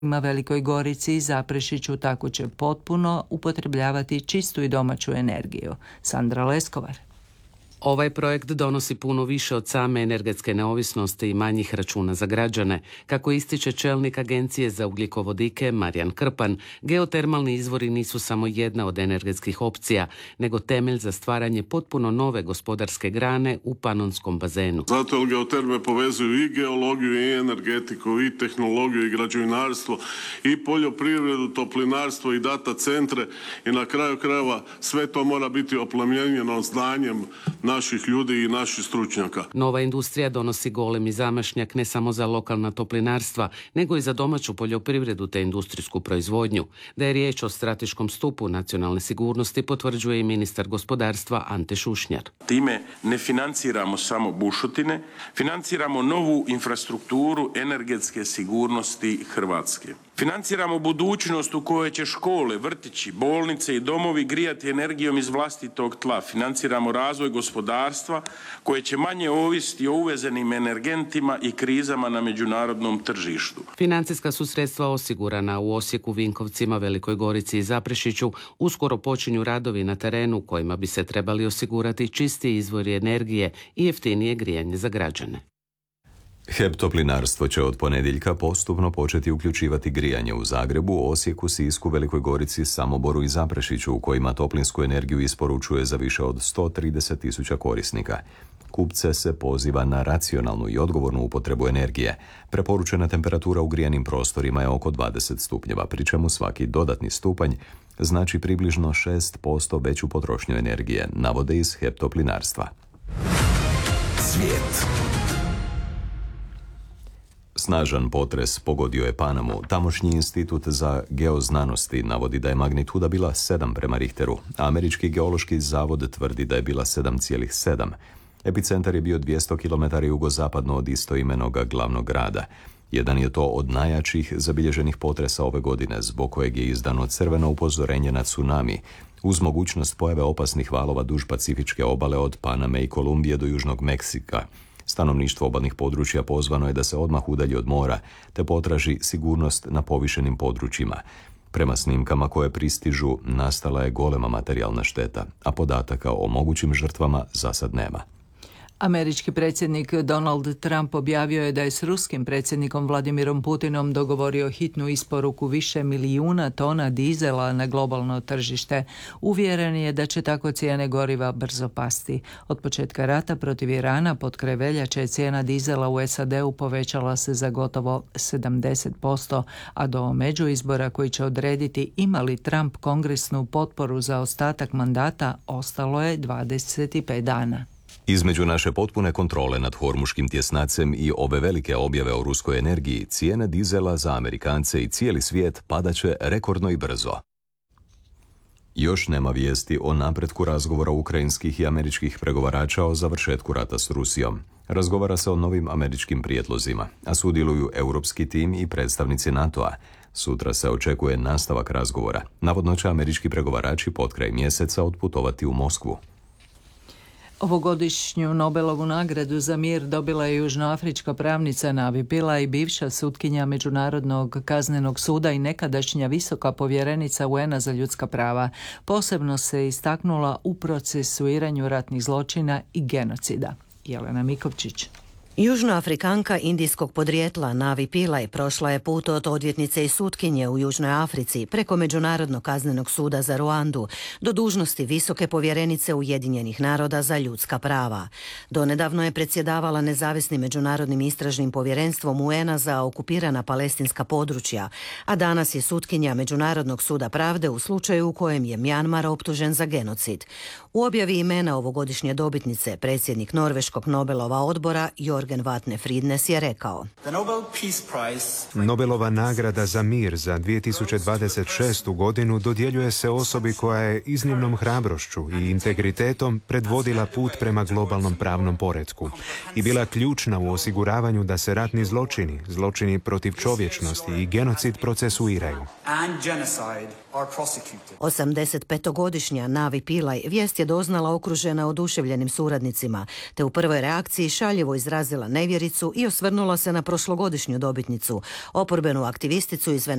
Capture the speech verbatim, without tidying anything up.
na Velikoj Gorici i Zaprešiću tako će potpuno upotrebljavati čistu i domaću energiju. Sandra Leskovar. Ovaj projekt donosi puno više od same energetske neovisnosti i manjih računa za građane. Kako ističe čelnik Agencije za ugljikovodike Marijan Krpan, geotermalni izvori nisu samo jedna od energetskih opcija, nego temelj za stvaranje potpuno nove gospodarske grane u panonskom bazenu. Zato jer geoterme povezuju i geologiju i energetiku i tehnologiju i građevinarstvo i poljoprivredu, toplinarstvo i data centre i na kraju krajeva sve to mora biti oplemenjeno znanjem naših ljudi i naših stručnjaka. Nova industrija donosi golemi zamašnjak ne samo za lokalna toplinarstva, nego i za domaću poljoprivredu te industrijsku proizvodnju. Da je riječ o strateškom stupu nacionalne sigurnosti potvrđuje i ministar gospodarstva Ante Šušnjar. Time ne financiramo samo bušotine, financiramo novu infrastrukturu energetske sigurnosti Hrvatske. Financiramo budućnost u kojoj će škole, vrtići, bolnice i domovi grijati energijom iz vlastitog tla. Financiramo razvoj gospodarstva koje će manje ovisiti o uvezenim energentima i krizama na međunarodnom tržištu. Financijska su sredstva osigurana u Osijeku, Vinkovcima, Velikoj Gorici i Zaprešiću. Uskoro počinju radovi na terenu kojima bi se trebali osigurati čisti izvori energije i jeftinije grijanje za građane. H E P Toplinarstvo će od ponedjeljka postupno početi uključivati grijanje u Zagrebu, Osijeku, Sisku, Velikoj Gorici, Samoboru i Zaprešiću, u kojima toplinsku energiju isporučuje za više od sto trideset tisuća korisnika. Kupce se poziva na racionalnu i odgovornu upotrebu energije. Preporučena temperatura u grijanim prostorima je oko dvadeset stupnjeva, pri čemu svaki dodatni stupanj znači približno šest posto veću potrošnju energije, navode iz H E P Toplinarstva. Svijet. Snažan potres pogodio je Panamu. Tamošnji institut za geoznanosti navodi da je magnituda bila sedam prema Richteru, a Američki geološki zavod tvrdi da je bila sedam zarez sedam. Epicentar je bio dvjesto kilometara jugozapadno od istoimenoga glavnog grada. Jedan je to od najjačih zabilježenih potresa ove godine, zbog kojeg je izdano crveno upozorenje na tsunami, uz mogućnost pojave opasnih valova duž Pacifičke obale od Paname i Kolumbije do Južnog Meksika. Stanovništvo obalnih područja pozvano je da se odmah udalji od mora, te potraži sigurnost na povišenim područjima. Prema snimkama koje pristižu, nastala je golema materijalna šteta, a podataka o mogućim žrtvama za sad nema. Američki predsjednik Donald Trump objavio je da je s ruskim predsjednikom Vladimirom Putinom dogovorio hitnu isporuku više milijuna tona dizela na globalno tržište. Uvjeren je da će tako cijene goriva brzo pasti. Od početka rata protiv Irana potkraj veljače cijena dizela u S A D-u povećala se za gotovo sedamdeset posto, a do međuizbora koji će odrediti ima li Trump kongresnu potporu za ostatak mandata ostalo je dvadeset pet dana. Između naše potpune kontrole nad Hormuškim tjesnacem i ove velike objave o ruskoj energiji, cijene dizela za Amerikance i cijeli svijet padaće rekordno i brzo. Još nema vijesti o napretku razgovora ukrajinskih i američkih pregovarača o završetku rata s Rusijom. Razgovara se o novim američkim prijedlozima, a sudjeluju europski tim i predstavnici NATO-a. Sutra se očekuje nastavak razgovora. Navodno će američki pregovarači potkraj mjeseca otputovati u Moskvu. Ovogodišnju Nobelovu nagradu za mir dobila je južnoafrička pravnica Navi Pillay, bivša sutkinja Međunarodnog kaznenog suda i nekadašnja visoka povjerenica U N-a za ljudska prava. Posebno se istaknula u procesuiranju ratnih zločina i genocida. Jelena Mikovčić. Južnoafrikanka indijskog podrijetla Navi Pillay prošla je put od odvjetnice i sutkinje u Južnoj Africi preko Međunarodnog kaznenog suda za Ruandu do dužnosti visoke povjerenice Ujedinjenih naroda za ljudska prava. Donedavno je predsjedavala nezavisnim međunarodnim istražnim povjerenstvom U N-a za okupirana palestinska područja, a danas je sutkinja Međunarodnog suda pravde u slučaju u kojem je Mjanmar optužen za genocid. U objavi imena ovogodišnje dobitnice predsjednik Norveškog Nobelova odbora Jorgen Vatne Fridnes je rekao: Nobelova nagrada za mir za dvije tisuće dvadeset šestu godinu dodjeljuje se osobi koja je iznimnom hrabrošću i integritetom predvodila put prema globalnom pravnom poretku i bila ključna u osiguravanju da se ratni zločini, zločini protiv čovječnosti i genocid procesuiraju. osamdesetpetogodišnja Navi Pillay vijest je doznala okružena oduševljenim suradnicima, te u prvoj reakciji šaljivo izrazila izrazila nevjericu i osvrnula se na prošlogodišnju dobitnicu, oporbenu aktivisticu iz